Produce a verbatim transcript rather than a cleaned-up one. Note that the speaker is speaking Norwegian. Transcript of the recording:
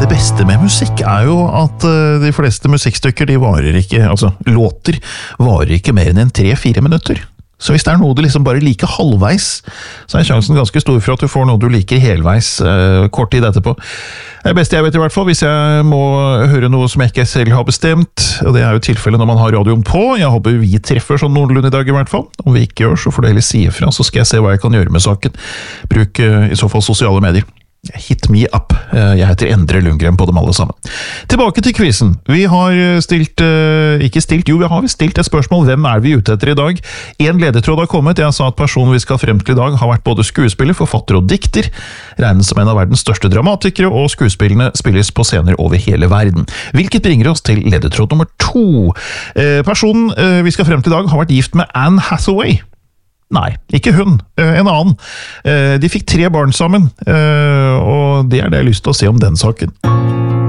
Det beste med musikk er jo at de fleste musikkstykker, de varer ikke, altså låter, varer ikke mer enn en tre-fire minutter. Så hvis det er noe du liksom bare liker halvveis, så er sjansen ganske stor for at du får noe du liker helveis eh, kort tid etterpå. Det er det beste jeg vet i hvert fall, hvis jeg må høre noe som jeg ikke selv har bestemt, og det er jo tilfellet når man har radioen på. Jeg håper vi treffer sånn noenlunde i dag i hvert fall. Om vi ikke gjør, så får du heller si ifra, så skal jeg se hva jeg kan gjøre med saken. Bruk eh, i så fall sosiale medier. Hit me up. Jeg heter Endre Lundgren på dem alle sammen. Tilbake til quizen. Vi har stilt, ikke stilt, jo vi har stilt et spørsmål. Hvem er vi ute etter i dag? En ledetråd har kommet. Jeg sa at personen vi skal frem til i dag har vært både skuespiller, forfatter og dikter. Regnes som en av verdens største dramatikere, og skuespillene spilles på scener over hele verden. Hvilket bringer oss til ledetråd nummer to. Personen vi skal frem til i dag har vært gift med Anne Hathaway. Nei, ikke hun, en annen. De fikk tre barn sammen, og det er det jeg har lyst til å se om den saken.